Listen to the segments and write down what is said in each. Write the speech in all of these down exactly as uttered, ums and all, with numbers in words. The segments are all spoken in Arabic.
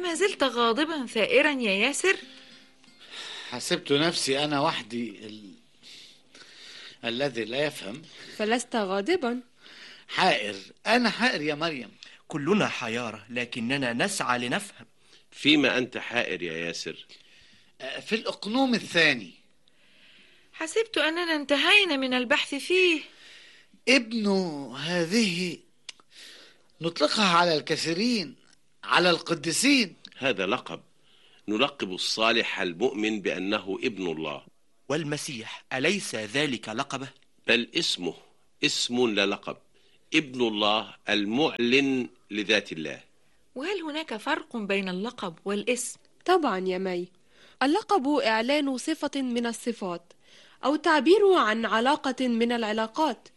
أما زلت غاضبا ثائرا يا ياسر؟ حسبت نفسي أنا وحدي ال... الذي لا يفهم. فلست غاضبا؟ حائر، أنا حائر يا مريم. كلنا حيارى لكننا نسعى لنفهم. فيما أنت حائر يا ياسر؟ في الأقنوم الثاني. حسبت أننا انتهينا من البحث فيه. ابن هذه نطلقها على الكثيرين، على القديسين. هذا لقب نلقب الصالح المؤمن بأنه ابن الله. والمسيح أليس ذلك لقبه؟ بل اسمه اسم لا لقب، ابن الله المعلن لذات الله. وهل هناك فرق بين اللقب والاسم؟ طبعا يا مي، اللقب إعلان صفة من الصفات أو تعبير عن علاقة من العلاقات،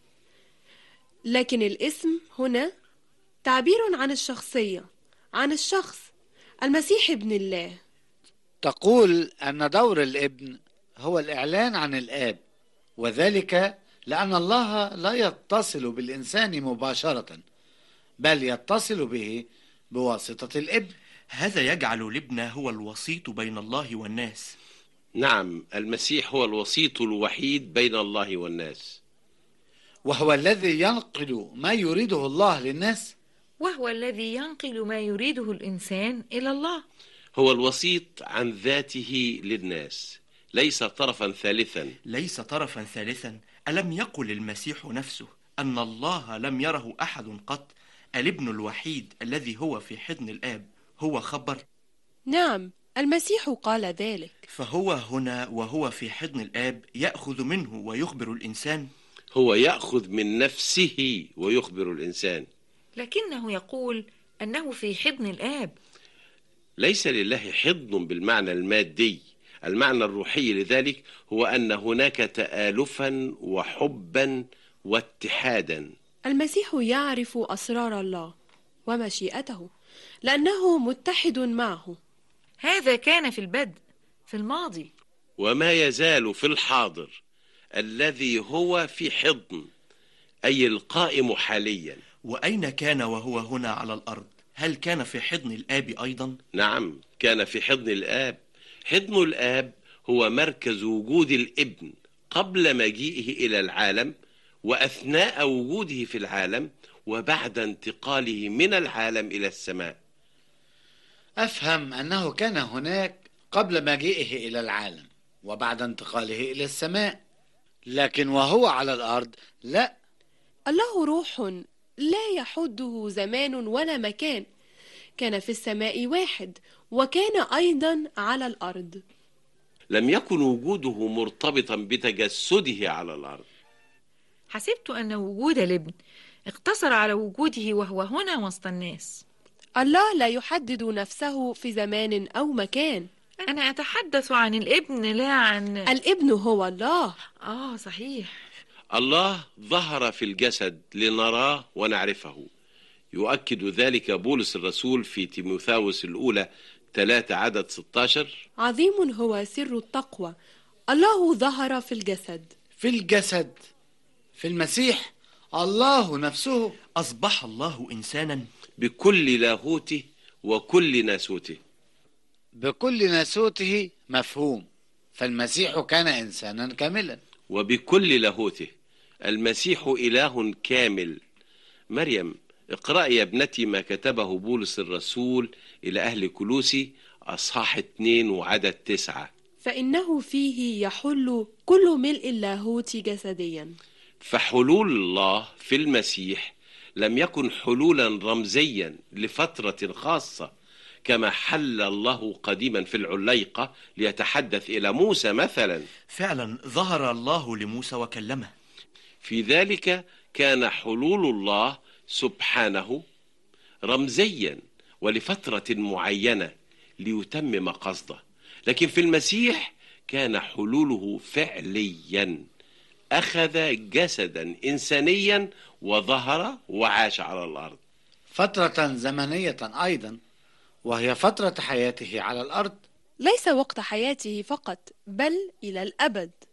لكن الاسم هنا تعبير عن الشخصية، عن الشخص المسيح ابن الله. تقول أن دور الابن هو الإعلان عن الآب، وذلك لأن الله لا يتصل بالإنسان مباشرة، بل يتصل به بواسطة الابن. هذا يجعل الابن هو الوسيط بين الله والناس. نعم، المسيح هو الوسيط الوحيد بين الله والناس، وهو الذي ينقل ما يريده الله للناس، وهو الذي ينقل ما يريده الإنسان إلى الله. هو الوسيط عن ذاته للناس، ليس طرفا ثالثا. ليس طرفا ثالثا. ألم يقل المسيح نفسه أن الله لم يره أحد قط؟ الابن الوحيد الذي هو في حضن الآب هو خبر. نعم، المسيح قال ذلك. فهو هنا وهو في حضن الآب يأخذ منه ويخبر الإنسان. هو يأخذ من نفسه ويخبر الإنسان، لكنه يقول أنه في حضن الآب. ليس لله حضن بالمعنى المادي، المعنى الروحي لذلك هو أن هناك تآلفا وحبا واتحادا. المسيح يعرف أسرار الله ومشيئته لأنه متحد معه. هذا كان في البدء، في الماضي، وما يزال في الحاضر الذي هو في حضن، أي القائم حاليا. وأين كان وهو هنا على الأرض؟ هل كان في حضن الآب أيضا؟ نعم، كان في حضن الآب. حضن الآب هو مركز وجود الابن قبل مجيئه إلى العالم، وأثناء وجوده في العالم، وبعد انتقاله من العالم إلى السماء. أفهم أنه كان هناك قبل مجيئه إلى العالم وبعد انتقاله إلى السماء، لكن وهو على الأرض لا. الله روح لا يحده زمان ولا مكان، كان في السماء واحد وكان أيضا على الأرض. لم يكن وجوده مرتبطا بتجسده على الأرض. حسبت أن وجود الابن اقتصر على وجوده وهو هنا وسط الناس. الله لا يحدد نفسه في زمان أو مكان. أنا أتحدث عن الابن لا عن الابن هو الله. آه صحيح. الله ظهر في الجسد لنراه ونعرفه. يؤكد ذلك بولس الرسول في تيموثاوس الأولى ثلاثة عدد ستة عشر. عظيم هو سر التقوى، الله ظهر في الجسد. في الجسد، في المسيح، الله نفسه أصبح الله إنسانا بكل لاهوته وكل ناسوته. بكل ناسوته مفهوم، فالمسيح كان إنسانا كاملا. وبكل لاهوته، المسيح إله كامل. مريم، اقرأي يا ابنتي ما كتبه بولس الرسول إلى أهل كولوسي أصحاح اتنين وعدد تسعة. فإنه فيه يحل كل ملء اللاهوت جسديا. فحلول الله في المسيح لم يكن حلولا رمزيا لفترة خاصة كما حل الله قديما في العليقة ليتحدث إلى موسى مثلا. فعلا ظهر الله لموسى وكلمه. في ذلك كان حلول الله سبحانه رمزيا ولفترة معينة ليتمم قصده، لكن في المسيح كان حلوله فعليا، أخذ جسدا إنسانيا وظهر وعاش على الأرض فترة زمنية أيضا، وهي فترة حياته على الأرض. ليس وقت حياته فقط بل إلى الأبد.